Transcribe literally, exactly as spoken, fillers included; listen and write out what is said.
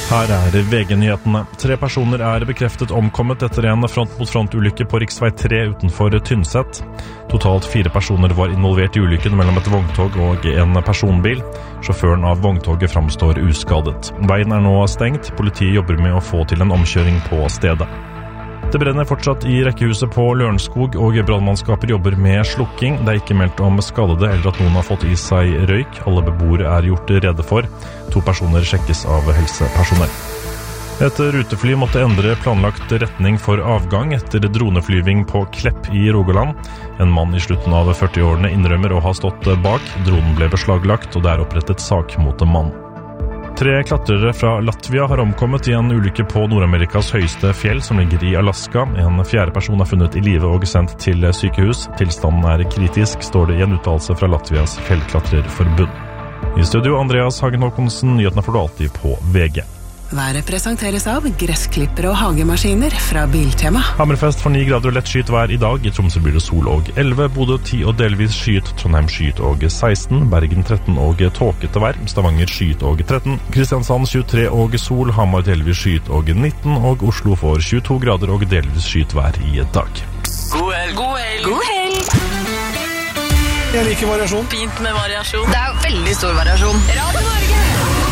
Her er V G-nyhetene. Tre personer er bekreftet omkommet etter en front-mot-front-ulykke på riksvei tre utenfor Tynset. Totalt fire personer var involvert i ulykken mellom et vogntog og en personbil. Sjåføren av vogntoget framstår uskadet. Veien er nå stengt. Politiet jobber med å få til en omkjøring på stedet. Det brenner fortsatt i rekkehuset på Lørenskog, og brannmannskaper jobber med slukking. Det er ikke meldt om skadede eller at noen har fått i seg røyk. Alle beboere er gjort rede for. To personer sjekkes av helsepersonell. Et rutefly måtte endre planlagt retning for avgang etter droneflyving på Klepp i Rogaland. En mann i slutten av førti-årene innrømmer å ha stått bak. Dronen ble beslaglagt, og det er opprettet sak mot en mann. Tre klatrere fra Latvia har omkommet i en ulykke på Nord-Amerikas høyeste fjell som ligger i Alaska. En fjerde person er funnet i live og sendt til sykehus. Tilstanden er kritisk, står det i en uttalelse fra Latvias fjellklatrerforbund. I studio Andreas Hagen Håkonsen, nyhetene får du alltid på V G. Været presenteres av gressklippere og hagemaskiner fra Biltema. Hammerfest for ni grader og lett skyet vær i dag. I Tromsø blir det sol og elleve, Bodø ti og delvis skyet, Trondheim skyet og seksten, Bergen tretten og tåkete vær, Stavanger skyet og tretten, Kristiansand tjuetre og sol, Hamar delvis skyet og nitten, og Oslo får tjueto grader og delvis skyet vær i dag. God helg! God helg! God helg! Jeg liker variasjon. Fint med variasjon. Det er veldig stor variasjon. Radio Norge!